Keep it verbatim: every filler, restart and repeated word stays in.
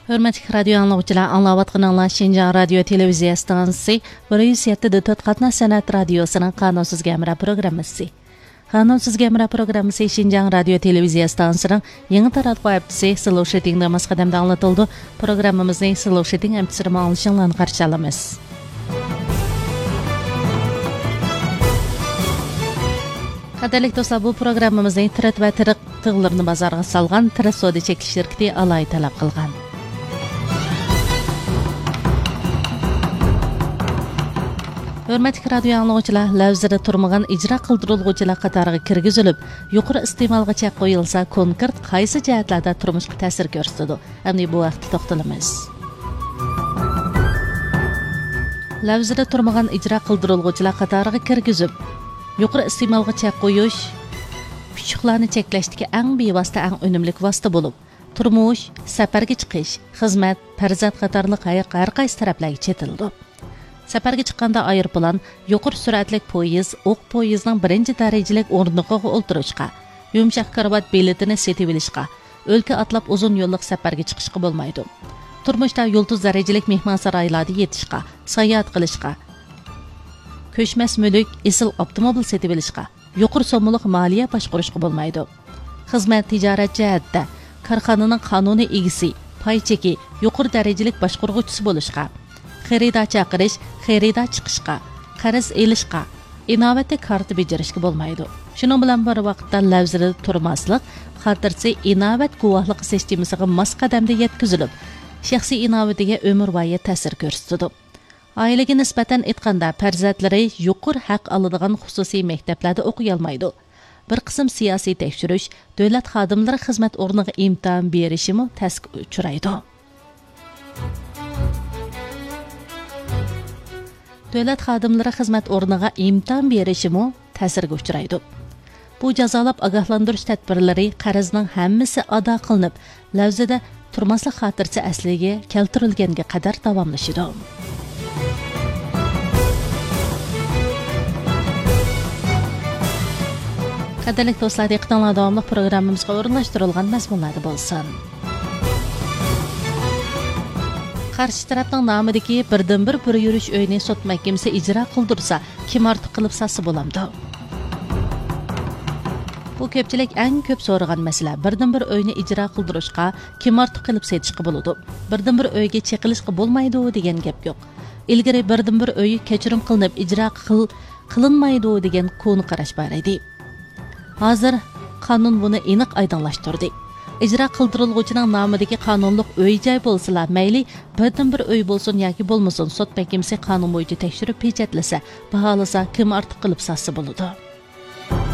Hörmətli radio anlıqçılar, anlayatqanlar Şinjan radio televiziya stansiyası bir yüz yetti nöqtə dörd qatnaş sənət radiosunun Qanunsuz Gəmira proqramısı. Qanunsuz Gəmira proqramısı Şinjan radio televiziya stansiyasının yeni taratqı əptisi Slушатиң namaz qədəmdə anlatıldı. Proqramımızı Slушатиң əptisini anlaşılan qarşı alamız. Qadarlik dostlar, bu proqramımızı tirat və tiriq tığlarını bazarga salgan tirat soda çekiliş şirketi alay talab qilgan. Hörmətli radio anlıqçılar, lavzada turmagan icra qildirilguvchilar qatoriga kirgizilib, yuqori iste'molga chek qo'yilsa, konkret qaysi jihatlarda turmushga ta'sir ko'rsatadi? Endi bu vaqtda to'xtalamiz. Lavzada turmagan ijro qildirilguvchilar qatoriga kirgizib, yuqori iste'molga chek qo'yish kuchuklarni cheklashdagi eng bevosita, eng unumli vosita bo'lib, turmush, safarga chiqish, xizmat, farzand qatorliq har qaysi taraflarga chetildi. Safarga chiqqanda aeroplan, yuqori suratli poyezd, o'q poyezdning birinchi darajalik o'rindiqqa o'ltirishga, yumshoq karvat biletini setib olishga, o'lka atlab uzun yo'lliq safarga chiqishga bo'lmaydi. Turmushda yulduz darajalik mehmonsaroylarda yetishga, sayohat qilishga, ko'chmas mulk, esil avtomobil setib olishga, yuqori so'mliq moliya boshqarishga bo'lmaydi. Xizmat, tijorat jihatda korxonaning qonuniy egisi, pay cheki, yuqori darajalik boshqaruvchisi bo'lishga, xarida chaqirish, xarida chiqishga, qarz elishga, inovatli karta bajarishga bo'lmaydi. Shuning bilan bir vaqtda lavzada turmaslik, xotirsi inovat guvohlik sistemasiga mos qadamda yetkazilib, shaxsiy inovatiga umrvoyi ta'sir ko'rsatadi. Oilaga nisbatan aytganda, farzandlari yuqori haq oladigan xususiy maktablarda o'qiy olmaydi. Bir qism siyosiy tekshirish, davlat xodimlari xizmat o'rniga imtihon berishimi tasga uchraydi. Davlat xodimlari xizmat o'rniga imtihon berishimi ta'sirga uchraydi. Bu jazolab ogohlantirish tadbirlari qarzning hammasi ado qilinib, lavzada turmaslik xotirasi asliga keltirilganga qadar davomlashadi. Qadarlik do'stlar, diqqatinglar davomli programmamizga o'rinlashtirilgan mazmunlarda bo'lsin. Qarshi tarafning nomidagi birdan bir bir yurish uyini sud mahkamasi ijro qildirsa, kim ortiq qilib sasi bo'lamdi? Bu ko'pchilik eng ko'p so'ragan masala. Birdan bir uyni ijro qildirishga, kim ortiq qilib setishga bo'ladi? Birdan bir uyga cheqilishga bo'lmaydi degan gap yo'q. Ilgari birdan bir uy kechirim qilinib ijro qil qilinmaydi degan koni qarash bor edi. Hozir qonun buni aniq oydinlashtirdi. İcra qildirilguvchining nomidagi qonunliq uy-joy bo'lsa, mayli birdan bir uy bo'lsin yoki bo'lmasin, sud mahkamasi qonun bo'yicha tekshirib pechatlasa, baholasa, kim ortiq qilib sasi bo'ladi.